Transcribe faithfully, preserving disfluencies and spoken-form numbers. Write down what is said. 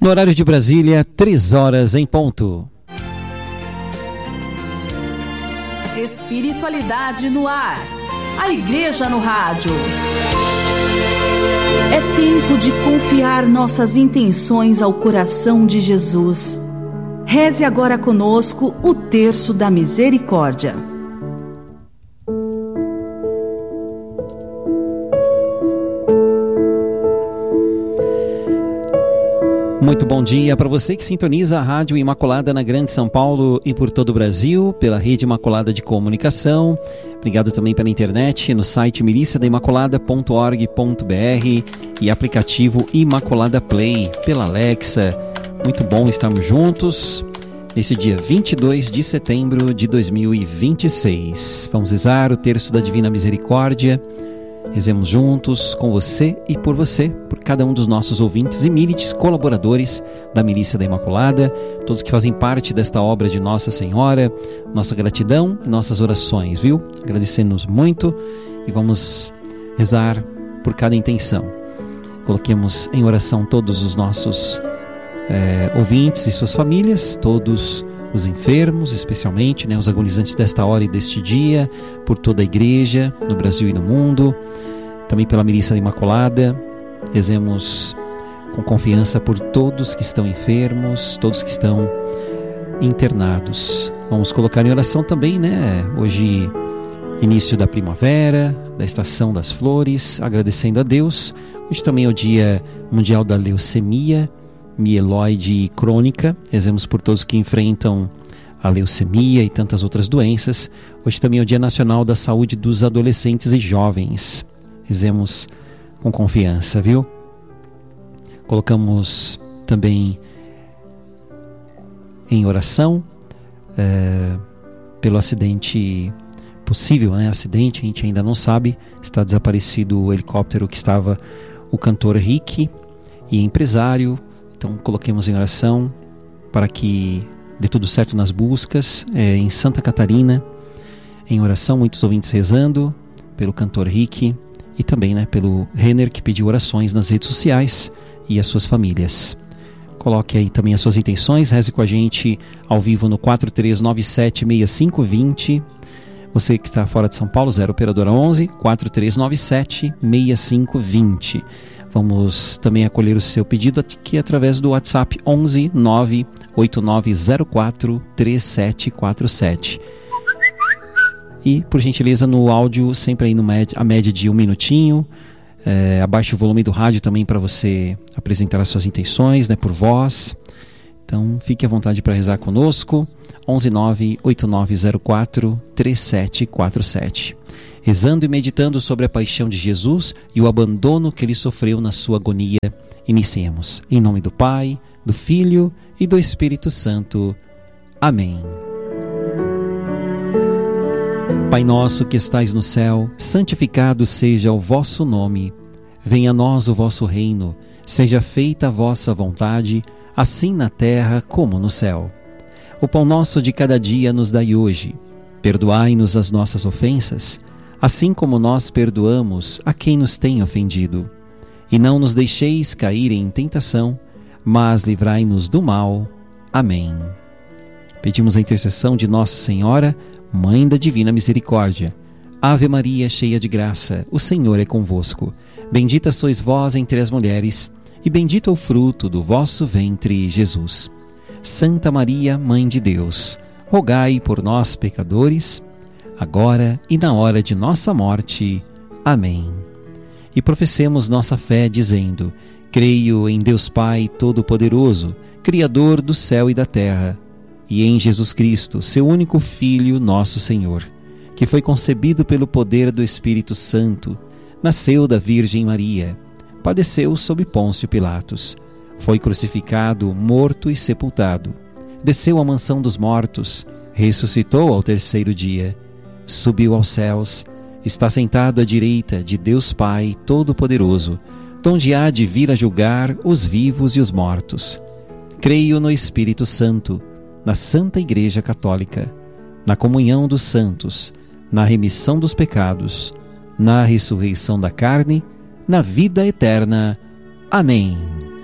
No horário de Brasília, três horas em ponto. Espiritualidade no ar. A Igreja no rádio. É tempo de confiar nossas intenções ao coração de Jesus. Reze agora conosco o Terço da Misericórdia. Muito bom dia para você que sintoniza a Rádio Imaculada na Grande São Paulo e por todo o Brasil, pela Rede Imaculada de Comunicação. Obrigado também pela internet, no site milícia da imaculada ponto org ponto br e aplicativo Imaculada Play, pela Alexa. Muito bom estarmos juntos nesse dia vinte e dois de setembro de dois mil e vinte e seis. Vamos rezar o Terço da Divina Misericórdia. Rezemos juntos com você e por você, por cada um dos nossos ouvintes e milites colaboradores da Milícia da Imaculada, todos que fazem parte desta obra de Nossa Senhora. Nossa gratidão e nossas orações, viu? Agradecemos muito e vamos rezar por cada intenção. Coloquemos em oração todos os nossos é, ouvintes e suas famílias, todos os enfermos, especialmente, né, os agonizantes desta hora e deste dia, por toda a Igreja, no Brasil e no mundo, também pela Milícia da Imaculada. Rezemos com confiança por todos que estão enfermos, todos que estão internados. Vamos colocar em oração também, né, hoje, início da primavera, da estação das flores, agradecendo a Deus. Hoje também é o Dia Mundial da Leucemia Mieloide Crônica. Rezemos por todos que enfrentam a leucemia e tantas outras doenças. Hoje também é o Dia Nacional da Saúde dos Adolescentes e Jovens. Rezemos com confiança, viu? Colocamos também em oração é, pelo acidente possível, né? Acidente, a gente ainda não sabe. Está desaparecido o helicóptero que estava o cantor Rick e empresário. Então coloquemos em oração para que dê tudo certo nas buscas, é, em Santa Catarina, em oração, muitos ouvintes rezando pelo cantor Rick e também, né, pelo Renner, que pediu orações nas redes sociais, e as suas famílias. Coloque aí também as suas intenções, reze com a gente ao vivo no quatro três nove sete, seis cinco dois zero. Você que está fora de São Paulo, zero operadora onze, quatro três nove sete, seis cinco dois zero. Vamos também acolher o seu pedido aqui através do WhatsApp onze nove oito nove zero quatro três sete quatro sete. E, por gentileza, no áudio, sempre aí no média, a média de um minutinho. É, abaixe o volume do rádio também para você apresentar as suas intenções, né, por voz. Então, fique à vontade para rezar conosco. onze nove oito nove zero quatro três sete quatro sete. Rezando e meditando sobre a paixão de Jesus e o abandono que ele sofreu na sua agonia, iniciemos. Em nome do Pai, do Filho e do Espírito Santo. Amém. Pai nosso que estais no céu, santificado seja o vosso nome. Venha a nós o vosso reino. Seja feita a vossa vontade, assim na terra como no céu. O pão nosso de cada dia nos dai hoje. Perdoai-nos as nossas ofensas, assim como nós perdoamos a quem nos tem ofendido. E não nos deixeis cair em tentação, mas livrai-nos do mal. Amém. Pedimos a intercessão de Nossa Senhora, Mãe da Divina Misericórdia. Ave Maria, cheia de graça, o Senhor é convosco. Bendita sois vós entre as mulheres, e bendito é o fruto do vosso ventre, Jesus. Santa Maria, Mãe de Deus, rogai por nós, pecadores, agora e na hora de nossa morte. Amém. E professemos nossa fé dizendo: creio em Deus Pai Todo-Poderoso, Criador do céu e da terra, e em Jesus Cristo, seu único Filho, nosso Senhor, que foi concebido pelo poder do Espírito Santo, nasceu da Virgem Maria, padeceu sob Pôncio Pilatos, foi crucificado, morto e sepultado, desceu à mansão dos mortos, ressuscitou ao terceiro dia, subiu aos céus, está sentado à direita de Deus Pai Todo-Poderoso, donde há de vir a julgar os vivos e os mortos. Creio no Espírito Santo, na Santa Igreja Católica, na comunhão dos santos, na remissão dos pecados, na ressurreição da carne, na vida eterna. Amém.